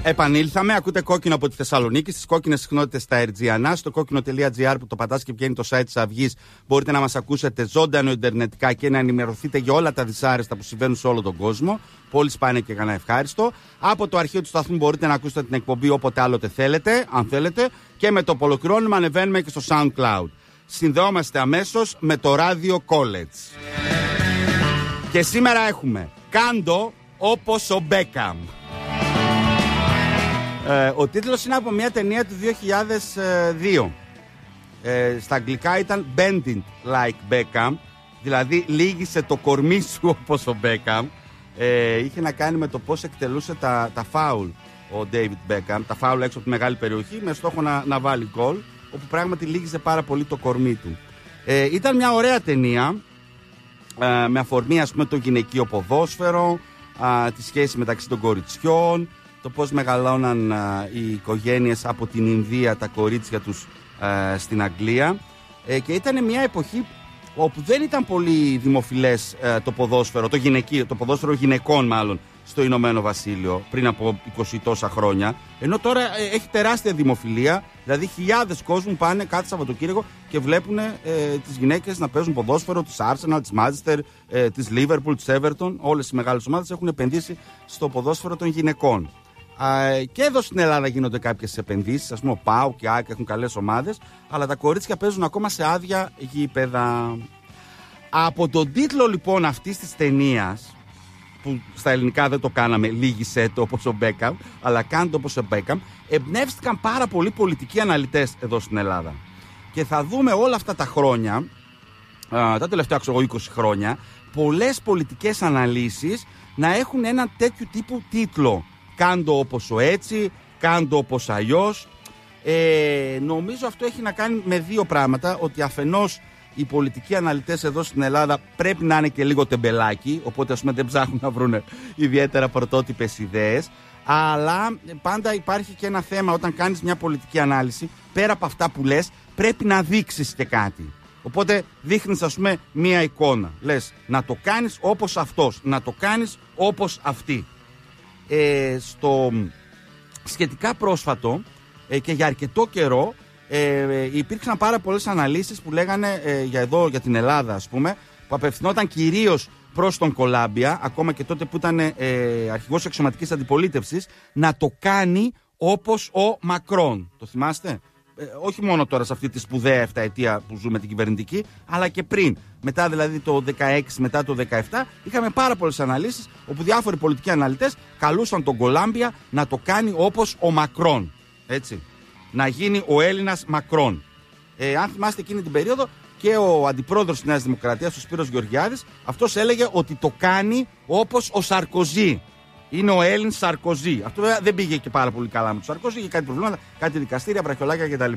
Επανήλθαμε, ακούτε Κόκκινο από τη Θεσσαλονίκη, στις κόκκινες συχνότητες στα Ερτζιανά, στο κόκκινο.gr που το πατάς και βγαίνει το site της Αυγής. Μπορείτε να μας ακούσετε ζωντανό ιντερνετικά και να ενημερωθείτε για όλα τα δυσάρεστα που συμβαίνουν σε όλο τον κόσμο. Πολύ σπάνια και κανένα ευχάριστο. Από το αρχείο του σταθμού μπορείτε να ακούσετε την εκπομπή όποτε άλλοτε θέλετε, αν θέλετε. Και με το που ολοκληρώνουμε ανεβαίνουμε και στο SoundCloud. Συνδεόμαστε αμέσως με το Radio College. Και σήμερα έχουμε Κάντο όπως ο Μπέκαμ. Ο τίτλος είναι από μια ταινία του 2002. Στα αγγλικά ήταν Bending Like Beckham, δηλαδή λύγησε το κορμί σου όπως ο Beckham. Είχε να κάνει με το πώς εκτελούσε τα φάουλ ο David Beckham, τα φάουλ έξω από τη μεγάλη περιοχή, με στόχο να βάλει γκολ, όπου πράγματι λύγησε πάρα πολύ το κορμί του. Ήταν μια ωραία ταινία, με αφορμή ας πούμε το γυναικείο ποδόσφαιρο, τη σχέση μεταξύ των κοριτσιών, το πώς μεγαλώναν οι οικογένειες από την Ινδία, τα κορίτσια τους στην Αγγλία, και ήταν μια εποχή όπου δεν ήταν πολύ δημοφιλές το ποδόσφαιρο, το ποδόσφαιρο γυναικών μάλλον, στο Ηνωμένο Βασίλειο πριν από 20 τόσα χρόνια, ενώ τώρα έχει τεράστια δημοφιλία, δηλαδή χιλιάδες κόσμου πάνε κάθε Σαββατοκύριακο και βλέπουν τις γυναίκες να παίζουν ποδόσφαιρο, της Arsenal, της Manchester, της Liverpool, της Everton, όλες οι μεγάλες ομάδες έχουν επενδύσει στο ποδόσφαιρο των γυναικών. Και εδώ στην Ελλάδα γίνονται κάποιες επενδύσεις, ας πούμε ο ΠΑΟΚ και ΑΕΚ έχουν καλές ομάδες, αλλά τα κορίτσια παίζουν ακόμα σε άδεια γήπεδα. Από τον τίτλο λοιπόν αυτής της ταινίας, που στα ελληνικά δεν το κάναμε, λύγησε το όπως ο Μπέκαμ, αλλά κάντε το όπως ο Μπέκαμ, εμπνεύστηκαν πάρα πολλοί πολιτικοί αναλυτές εδώ στην Ελλάδα. Και θα δούμε όλα αυτά τα χρόνια, τα τελευταία 20 χρόνια, πολλές πολιτικές αναλύσεις να έχουν ένα τέτοιου τύπου τίτλο. Κάντο όπως ο έτσι, κάντο όπως αλλιώς. Νομίζω αυτό έχει να κάνει με δύο πράγματα. Ότι αφενός οι πολιτικοί αναλυτές εδώ στην Ελλάδα πρέπει να είναι και λίγο τεμπελάκι, οπότε ας πούμε δεν ψάχνουν να βρουν ιδιαίτερα πρωτότυπες ιδέες. Αλλά πάντα υπάρχει και ένα θέμα όταν κάνεις μια πολιτική ανάλυση, πέρα από αυτά που λες, πρέπει να δείξεις και κάτι. Οπότε δείχνεις ας πούμε μια εικόνα. Λες να το κάνεις όπως αυτός, να το κάνεις όπως αυτή. Στο σχετικά πρόσφατο και για αρκετό καιρό υπήρξαν πάρα πολλές αναλύσεις που λέγανε για την Ελλάδα ας πούμε, που απευθυνόταν κυρίως προς τον Κολάμπια, ακόμα και τότε που ήταν αρχηγός αξιωματικής αντιπολίτευσης, να το κάνει όπως ο Μακρόν. Το θυμάστε? Όχι μόνο τώρα σε αυτή τη σπουδαία 7ετία που ζούμε την κυβερνητική, αλλά και πριν. Μετά δηλαδή το 16, μετά το 17, είχαμε πάρα πολλές αναλύσεις όπου διάφοροι πολιτικοί αναλυτές καλούσαν τον Κολάμπια να το κάνει όπως ο Μακρόν. Έτσι. Να γίνει ο Έλληνας Μακρόν. Αν θυμάστε εκείνη την περίοδο, και ο αντιπρόεδρος της Νέας Δημοκρατίας, ο Σπύρος Γεωργιάδης, αυτός έλεγε ότι το κάνει όπως ο Σαρκοζή. Είναι ο Έλληνας Σαρκοζή. Αυτό βέβαια δεν πήγε και πάρα πολύ καλά με τον Σαρκοζή, είχε κάτι προβλήματα, κάτι δικαστήρια, βραχιολάκια κτλ.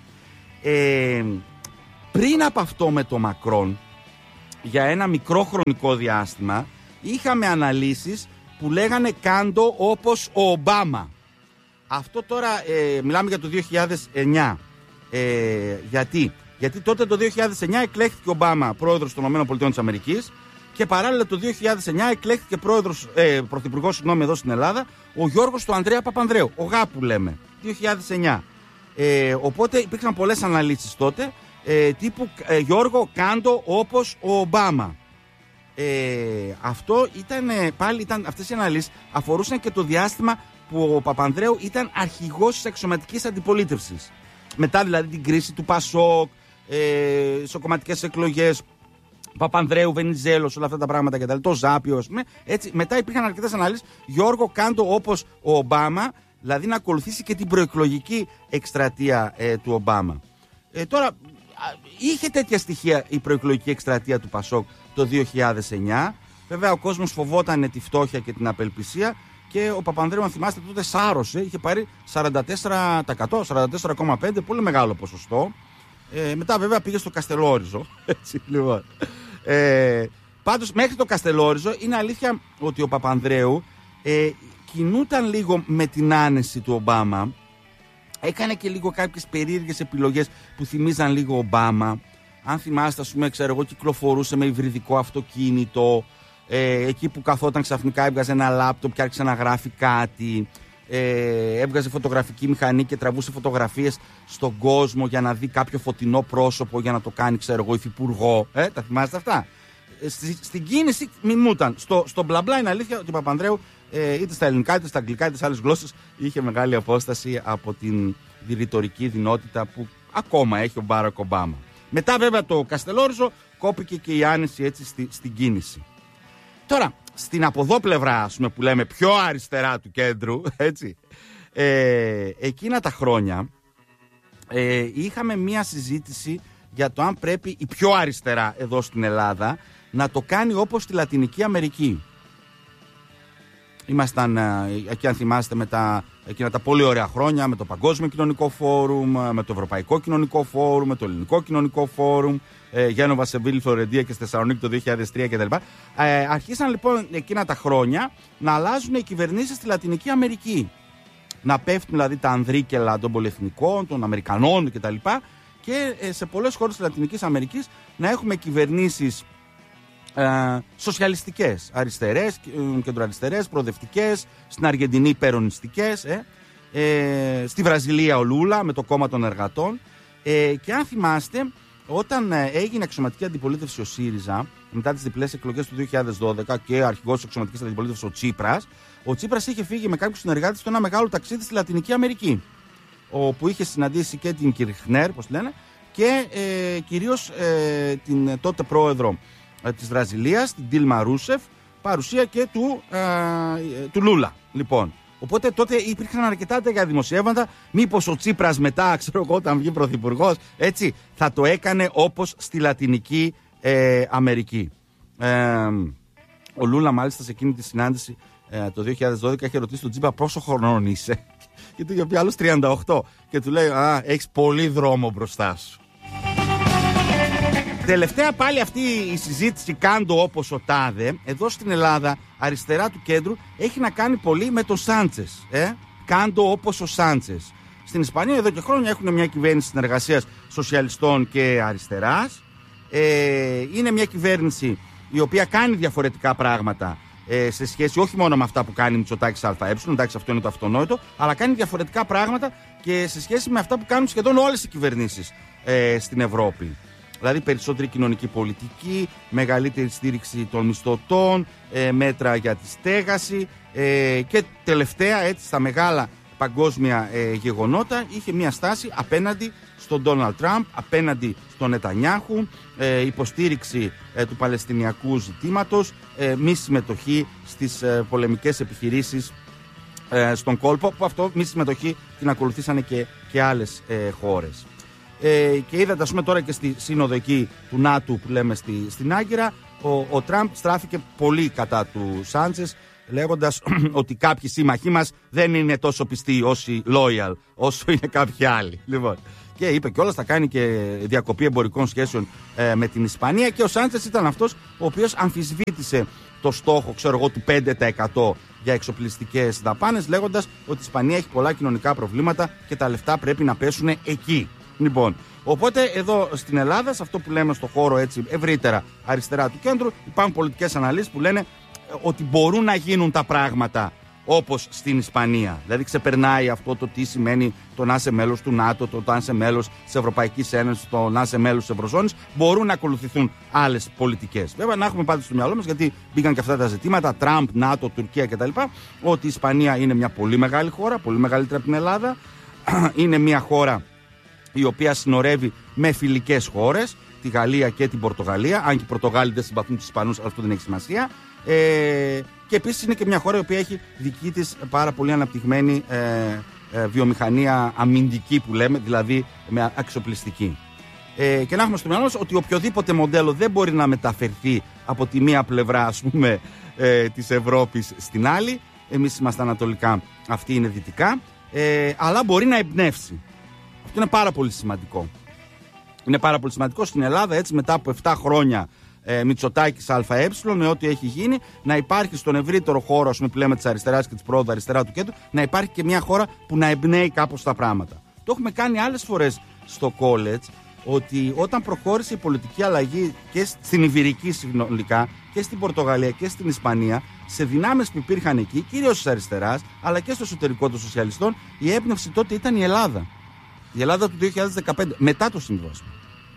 Πριν από αυτό με τον Μακρόν, για ένα μικρό χρονικό διάστημα, είχαμε αναλύσεις που λέγανε κάντο όπως ο Ομπάμα. Αυτό τώρα μιλάμε για το 2009. Γιατί τότε το 2009 εκλέχθηκε ο Ομπάμα πρόεδρος των ΗΠΑ και παράλληλα το 2009 εκλέχθηκε πρωθυπουργός εδώ στην Ελλάδα ο Γιώργος του Ανδρέα Παπανδρέου, ο ΓΑ που λέμε, 2009. Οπότε υπήρξαν πολλές αναλύσεις τότε, τύπου Γιώργο κάντο όπως ο Ομπάμα. Αυτό αυτές οι αναλύσεις αφορούσαν και το διάστημα που ο Παπανδρέου ήταν αρχηγός της αξιωματικής αντιπολίτευσης. Μετά δηλαδή την κρίση του Πασόκ, σοκομματικές εκλογές, Παπανδρέου, Βενιζέλος, όλα αυτά τα πράγματα κτλ. Το Ζάπιο, ας πούμε. Έτσι, μετά υπήρχαν αρκετές αναλύσεις. Γιώργο, κάντο όπως ο Ομπάμα, δηλαδή να ακολουθήσει και την προεκλογική εκστρατεία του Ομπάμα. Τώρα, είχε τέτοια στοιχεία η προεκλογική εκστρατεία του Πασόκ το 2009. Βέβαια, ο κόσμος φοβόταν τη φτώχεια και την απελπισία. Και ο Παπανδρέου, αν θυμάστε, τότε σάρωσε, είχε πάρει 44%, 44,5%, πολύ μεγάλο ποσοστό. Μετά βέβαια πήγε στο Καστελόριζο. Έτσι, λοιπόν. Πάντως μέχρι το Καστελόριζο είναι αλήθεια ότι ο Παπανδρέου κινούταν λίγο με την άνεση του Ομπάμα. Έκανε και λίγο κάποιες περίεργες επιλογές που θυμίζαν λίγο Ομπάμα. Αν θυμάστε, ας πούμε, ξέρω εγώ, κυκλοφορούσε με υβριδικό αυτοκίνητο. Εκεί που καθόταν ξαφνικά έβγαζε ένα λάπτοπ και άρχισε να γράφει κάτι. έβγαζε φωτογραφική μηχανή και τραβούσε φωτογραφίες στον κόσμο για να δει κάποιο φωτεινό πρόσωπο για να το κάνει, ξέρω εγώ, υφυπουργό. Τα θυμάστε αυτά? Στην κίνηση μιμούταν. Στο μπλα μπλα είναι αλήθεια ότι ο Παπανδρέου είτε στα ελληνικά είτε στα αγγλικά είτε σε άλλες γλώσσες είχε μεγάλη απόσταση από την ρητορική δυνότητα που ακόμα έχει ο Μπάρακ Ομπάμα. Μετά βέβαια το Καστελόριζο κόπηκε και η άνεση έτσι στην κίνηση. Τώρα, στην από εδώ πλευρά, ας πούμε, που λέμε πιο αριστερά του κέντρου, έτσι, εκείνα τα χρόνια είχαμε μία συζήτηση για το αν πρέπει η πιο αριστερά εδώ στην Ελλάδα να το κάνει όπως στη Λατινική Αμερική. Ήμασταν εκεί, αν θυμάστε, με εκείνα τα πολύ ωραία χρόνια, με το Παγκόσμιο Κοινωνικό Φόρουμ, με το Ευρωπαϊκό Κοινωνικό Φόρουμ, με το Ελληνικό Κοινωνικό Φόρουμ, Γένοβα, Σεβίλη, Φλωρεντία και στη Θεσσαλονίκη το 2003 κτλ. Αρχίσαν λοιπόν εκείνα τα χρόνια να αλλάζουν οι κυβερνήσεις στη Λατινική Αμερική. Να πέφτουν δηλαδή τα ανδρίκελα των πολυεθνικών, των Αμερικανών κτλ. Και σε πολλές χώρες της Λατινικής Αμερικής να έχουμε κυβερνήσεις σοσιαλιστικές, αριστερές, κεντροαριστερές, προοδευτικές, στην Αργεντινή περονιστικές, στη Βραζιλία ο Λούλα με το κόμμα των εργατών, και αν θυμάστε, όταν έγινε αξιωματική αντιπολίτευση ο ΣΥΡΙΖΑ μετά τις διπλές εκλογές του 2012 και αρχηγός της αξιωματικής αντιπολίτευσης ο Τσίπρας είχε φύγει με κάποιους συνεργάτες στο ένα μεγάλο ταξίδι στη Λατινική Αμερική, όπου είχε συναντήσει και την Κιρχνέρ, πώς λένε, και κυρίως την τότε πρόεδρο της Βραζιλίας, την Ντίλμα Ρούσεφ, παρουσία και του Λούλα. Λοιπόν, οπότε τότε υπήρχαν αρκετά τέτοια δημοσιεύματα. Μήπως ο Τσίπρας μετά, ξέρω εγώ, όταν βγει πρωθυπουργός, έτσι, θα το έκανε όπως στη Λατινική Αμερική. Ο Λούλα, μάλιστα, σε εκείνη τη συνάντηση το 2012 είχε ρωτήσει τον Τσίπρα πόσο χρονών είσαι. Και του είχε πει άλλος 38. Και του λέει, έχεις πολύ δρόμο μπροστά σου. Τελευταία πάλι αυτή η συζήτηση κάντο όπως ο τάδε, εδώ στην Ελλάδα, αριστερά του κέντρου, έχει να κάνει πολύ με τον Σάντσες. Κάντο όπως ο Σάντσες. Στην Ισπανία εδώ και χρόνια έχουν μια κυβέρνηση συνεργασίας σοσιαλιστών και αριστεράς. Είναι μια κυβέρνηση η οποία κάνει διαφορετικά πράγματα σε σχέση όχι μόνο με αυτά που κάνει η Μητσοτάκης ΑΕ, εντάξει, αυτό είναι το αυτονόητο, αλλά κάνει διαφορετικά πράγματα και σε σχέση με αυτά που κάνουν σχεδόν όλες οι κυβερνήσεις στην Ευρώπη. Δηλαδή περισσότερη κοινωνική πολιτική, μεγαλύτερη στήριξη των μισθωτών, μέτρα για τη στέγαση και τελευταία, έτσι, στα μεγάλα παγκόσμια γεγονότα, είχε μια στάση απέναντι στον Ντόναλντ Τραμπ, απέναντι στον Νετανιάχου, υποστήριξη του Παλαιστινιακού ζητήματος, μη συμμετοχή στις πολεμικές επιχειρήσεις στον κόλπο, που αυτό μη συμμετοχή την ακολουθήσανε και άλλες χώρες. Και είδατε, ας πούμε, τώρα και στη σύνοδο εκεί του ΝΑΤΟ που λέμε στην Άγκυρα, ο Τραμπ στράφηκε πολύ κατά του Σάντσες, λέγοντας ότι κάποιοι σύμμαχοί μας δεν είναι τόσο πιστοί όσοι loyal όσο είναι κάποιοι άλλοι. Λοιπόν, και είπε κιόλας θα κάνει και διακοπή εμπορικών σχέσεων με την Ισπανία, και ο Σάντσες ήταν αυτός ο οποίος αμφισβήτησε το στόχο, ξέρω εγώ, του 5% για εξοπλιστικές δαπάνες, λέγοντας ότι η Ισπανία έχει πολλά κοινωνικά προβλήματα και τα λεφτά πρέπει να πέσουν εκεί. Λοιπόν, οπότε εδώ στην Ελλάδα, σε αυτό που λέμε στο χώρο έτσι ευρύτερα αριστερά του κέντρου, υπάρχουν πολιτικές αναλύσεις που λένε ότι μπορούν να γίνουν τα πράγματα όπως στην Ισπανία. Δηλαδή ξεπερνάει αυτό το τι σημαίνει το να είσαι μέλος του ΝΑΤΟ, το να είσαι μέλος της Ευρωπαϊκής Ένωσης, το να είσαι μέλος της Ευρωζώνης. Μπορούν να ακολουθηθούν άλλες πολιτικές. Βέβαια, να έχουμε πάντα στο μυαλό μας, γιατί μπήκαν και αυτά τα ζητήματα, Τραμπ, ΝΑΤΟ, Τουρκία κτλ., ότι η Ισπανία είναι μια πολύ μεγάλη χώρα, πολύ μεγαλύτερη από την Ελλάδα. Είναι μια χώρα η οποία συνορεύει με φιλικές χώρες, τη Γαλλία και την Πορτογαλία. Αν και οι Πορτογάλοι δεν συμπαθούν τους Ισπανούς, αυτό δεν έχει σημασία. Και επίσης είναι και μια χώρα η οποία έχει δική της πάρα πολύ αναπτυγμένη βιομηχανία αμυντική που λέμε, δηλαδή με εξοπλιστική. Και να έχουμε στο μυαλό μας ότι οποιοδήποτε μοντέλο δεν μπορεί να μεταφερθεί από τη μία πλευρά, ας πούμε, της Ευρώπης στην άλλη. Εμείς είμαστε ανατολικά, αυτοί είναι δυτικά, αλλά μπορεί να εμπνεύσει. Αυτό είναι πάρα πολύ σημαντικό. Είναι πάρα πολύ σημαντικό στην Ελλάδα, έτσι, μετά από 7 χρόνια Μητσοτάκης ΑΕ, με ό,τι έχει γίνει, να υπάρχει στον ευρύτερο χώρο, ας πούμε, που λέμε της αριστεράς και της πρόοδου αριστερά του κέντρου, να υπάρχει και μια χώρα που να εμπνέει κάπως τα πράγματα. Το έχουμε κάνει άλλες φορές στο college. ότι όταν προχώρησε η πολιτική αλλαγή και στην Ιβηρική συνολικά και στην Πορτογαλία και στην Ισπανία, σε δυνάμεις που υπήρχαν εκεί, κυρίως της αριστεράς, αλλά και στο εσωτερικό των σοσιαλιστών, η έμπνευση τότε ήταν η Ελλάδα. Η Ελλάδα του 2015, μετά το συμβάσμα.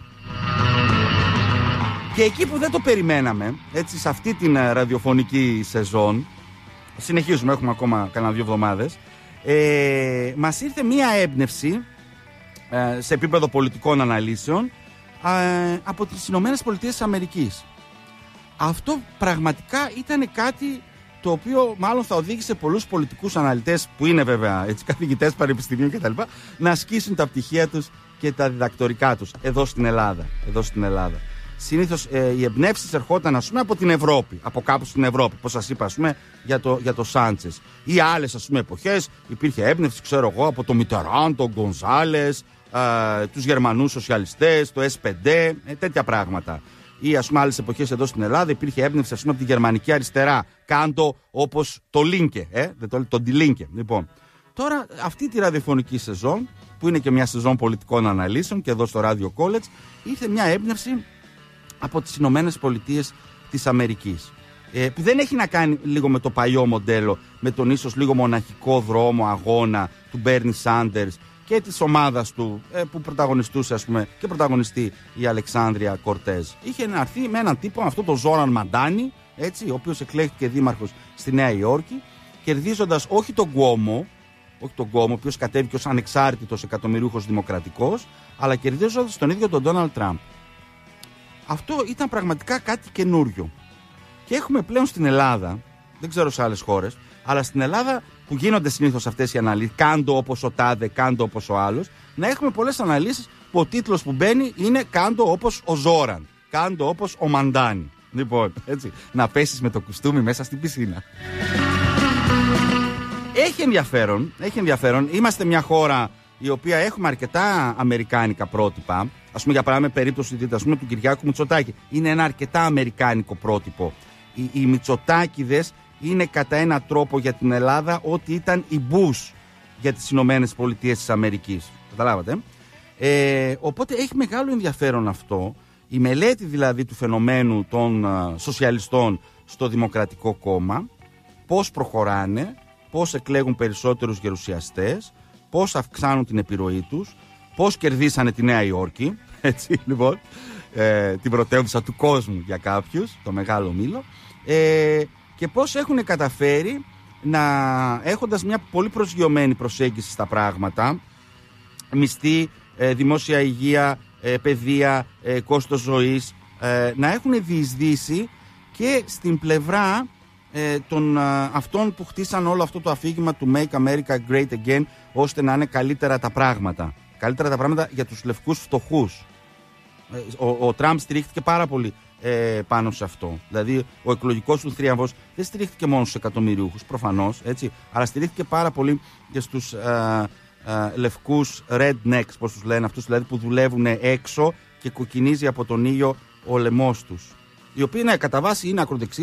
Και εκεί που δεν το περιμέναμε, έτσι, σε αυτή την ραδιοφωνική σεζόν, συνεχίζουμε, έχουμε ακόμα κανένα 2 εβδομάδες, μας ήρθε μία έμπνευση σε επίπεδο πολιτικών αναλύσεων από τις Ηνωμένες Πολιτείες της Αμερικής. Αυτό πραγματικά ήταν κάτι το οποίο μάλλον θα οδήγησε πολλούς πολιτικούς αναλυτές, που είναι βέβαια έτσι, καθηγητές πανεπιστημίων κτλ., να ασκήσουν τα πτυχία τους και τα διδακτορικά τους εδώ στην Ελλάδα. Συνήθως οι εμπνεύσεις ερχόταν, ας πούμε, από την Ευρώπη, από κάπου στην Ευρώπη, όπως σας είπα, ας πούμε, για το Σάντσες. Ή άλλες, ας πούμε, εποχές υπήρχε έμπνευση, ξέρω εγώ, από το Μιτεράν, τον Γκονζάλες, τους Γερμανούς σοσιαλιστές, το S5, τέτοια πράγματα. Ή, ας πούμε, άλλες εποχές εδώ στην Ελλάδα υπήρχε έμπνευση, ας πούμε, από τη γερμανική αριστερά. Κάντο όπως το Λίνκε, το Die Linke. Λοιπόν, τώρα αυτή τη ραδιοφωνική σεζόν, που είναι και μια σεζόν πολιτικών αναλύσεων και εδώ στο Radio College, ήρθε μια έμπνευση από τις Ηνωμένες Πολιτείες της Αμερικής, που δεν έχει να κάνει λίγο με το παλιό μοντέλο, με τον ίσως λίγο μοναχικό δρόμο αγώνα του Μπέρνι Σάντερς και της ομάδας του, που πρωταγωνιστούσε, ας πούμε, και πρωταγωνιστεί η Αλεξάνδρεια Κορτέζ. Είχε έρθει με έναν τύπο, αυτό το Ζόραν Μαντάνι, έτσι, ο οποίος εκλέχθηκε δήμαρχος στη Νέα Υόρκη, κερδίζοντας όχι τον Γκουόμο, ο οποίος κατέβηκε ως ανεξάρτητος εκατομμυρίουχος δημοκρατικός, αλλά κερδίζοντας τον ίδιο τον Ντόναλντ Τραμπ. Αυτό ήταν πραγματικά κάτι καινούριο. Και έχουμε πλέον στην Ελλάδα, δεν ξέρω σε άλλες χώρες, αλλά στην Ελλάδα που γίνονται συνήθως αυτές οι αναλύσεις, κάντο όπως ο τάδε, κάντο όπως ο άλλος, να έχουμε πολλές αναλύσεις που ο τίτλος που μπαίνει είναι κάντο όπως ο Ζόραν, κάντο όπως ο Μαντάνι. Λοιπόν, έτσι, να πέσεις με το κουστούμι μέσα στην πισίνα. Έχει ενδιαφέρον. Είμαστε μια χώρα η οποία έχουμε αρκετά αμερικάνικα πρότυπα. Ας πούμε, για παράδειγμα, περίπτωση του Κυριάκου Μητσοτάκη. Είναι ένα αρκετά αμερικάνικο πρότυπο. Οι Μητσοτάκηδες είναι κατά έναν τρόπο για την Ελλάδα ό,τι ήταν η Μπούς για τις Ηνωμένες Πολιτείες της Αμερικής. Καταλάβατε. Οπότε έχει μεγάλο ενδιαφέρον αυτό. Η μελέτη δηλαδή του φαινομένου των σοσιαλιστών στο Δημοκρατικό Κόμμα. Πώς προχωράνε, πώς εκλέγουν περισσότερους γερουσιαστές, πώς αυξάνουν την επιρροή τους, πώς κερδίσανε τη Νέα Υόρκη, έτσι λοιπόν, την πρωτεύουσα του κόσμου για κάποιους, το Μεγάλο Μήλο, και πώς έχουν καταφέρει να, έχοντας μια πολύ προσγειωμένη προσέγγιση στα πράγματα, μισθή, δημόσια υγεία, παιδεία, κόστος ζωής, να έχουν διεισδύσει και στην πλευρά των αυτών που χτίσαν όλο αυτό το αφήγημα του Make America Great Again, ώστε να είναι καλύτερα τα πράγματα. Καλύτερα τα πράγματα για τους λευκούς φτωχούς. Ο Τραμπ στηρίχθηκε πάρα πολύ πάνω σε αυτό. Δηλαδή, ο εκλογικός του θρίαμβος δεν στηρίχθηκε μόνο στους εκατομμυριούχους, προφανώς, έτσι, αλλά στηρίχθηκε πάρα πολύ και στους λευκούς rednecks, πώς τους λένε, αυτούς δηλαδή που δουλεύουν έξω και κοκκινίζει από τον ήλιο ο λαιμός τους. Οι οποίοι, ναι, κατά βάση είναι ακροδεξιοί.